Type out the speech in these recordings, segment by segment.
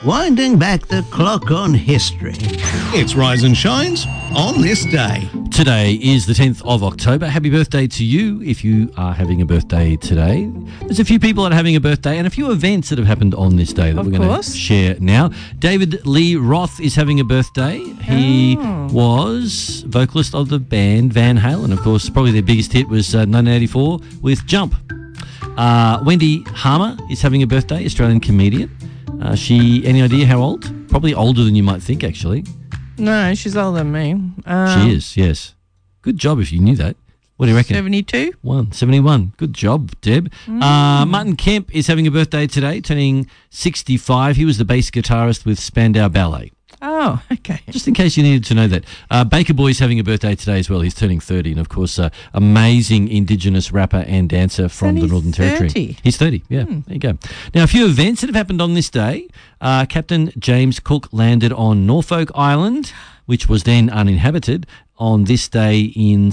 winding back the clock on history. It's Rise and Shines on this day. Today is the 10th of October. Happy birthday to you if you are having a birthday today. There's a few people that are having a birthday and a few events that have happened on this day that we're going to share now. David Lee Roth is having a birthday. He was vocalist of the band Van Halen. Of course, probably their biggest hit was 1984 with Jump. Wendy Harmer is having a birthday, Australian comedian. Any idea how old? Probably older than you might think, actually. No, she's older than me. She is, yes. Good job if you knew that. What do you reckon? 72? 71. Good job, Deb. Martin Kemp is having a birthday today, turning 65. He was the bass guitarist with Spandau Ballet. Oh, okay. Just in case you needed to know that. Baker Boy is having a birthday today as well. He's turning 30. And, of course, amazing Indigenous rapper and dancer from the Northern Territory. He's 30, yeah. There you go. Now, a few events that have happened on this day. Captain James Cook landed on Norfolk Island, which was then uninhabited, on this day in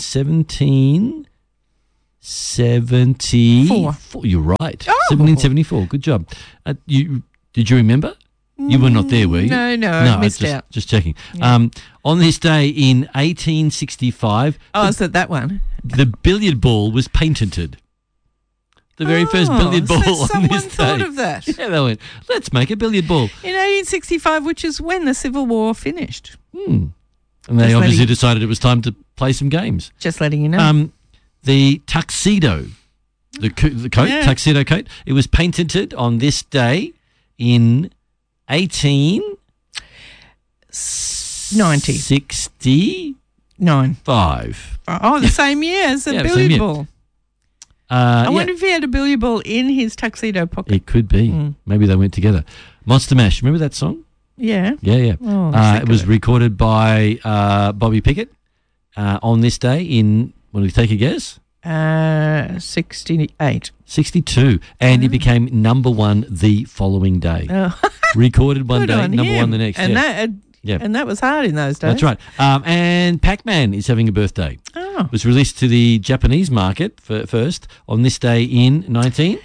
1774. You're right. Oh. 1774. Good job. Did you remember? You were not there, were you? No, I missed out. Just checking. Yeah. On this day in 1865... Oh, is it that one? The billiard ball was patented. The very first billiard ball on this day. Someone thought of that. Yeah, they went, let's make a billiard ball. In 1865, which is when the Civil War finished. And they obviously decided it was time to play some games. Just letting you know. The tuxedo, the coat, tuxedo coat, it was patented on this day in... 1865. Oh, the same year as the billiard ball. I wonder if he had a billiard ball in his tuxedo pocket. It could be. Maybe they went together. Monster Mash, remember that song? Yeah. Yeah. Oh, it was recorded by Bobby Pickett on this day in, want to take a guess? 68. 62. And he became number one the following day. Oh. Recorded one day, number one the next. And that was hard in those days. That's right. And Pac-Man is having a birthday. Oh. It was released to the Japanese market first on this day in 1970?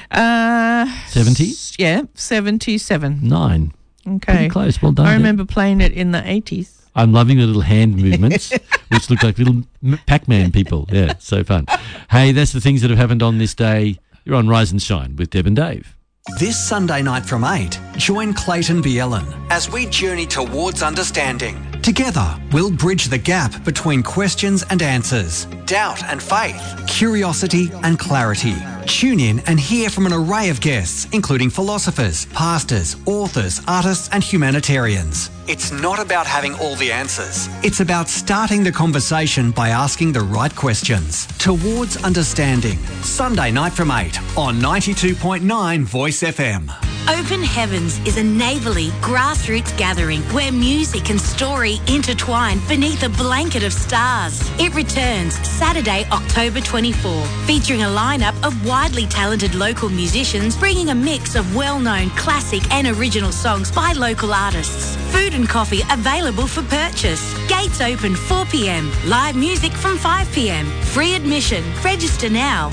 Yeah, 77. 9. Okay. Pretty close. Well done. I remember playing it in the 80s. I'm loving the little hand movements, which look like little Pac-Man people. Yeah, so fun. Hey, that's the things that have happened on this day. You're on Rise and Shine with Deb and Dave. This Sunday night from 8, join Clayton Bielen as we journey towards understanding. Together, we'll bridge the gap between questions and answers, doubt and faith, curiosity and clarity. Tune in and hear from an array of guests, including philosophers, pastors, authors, artists and humanitarians. It's not about having all the answers. It's about starting the conversation by asking the right questions. Towards Understanding. Sunday night from 8 on 92.9 Voice FM. Open Heavens is a neighbourly, grassroots gathering where music and story intertwine beneath a blanket of stars. It returns Saturday, October 24, featuring a lineup of widely talented local musicians bringing a mix of well-known classic and original songs by local artists. Food and coffee available for purchase. Gates open 4 p.m. Live music from 5 p.m. Free admission. Register now.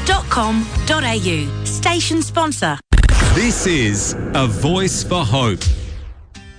openheavens.com.au. Station sponsor. This is A Voice for Hope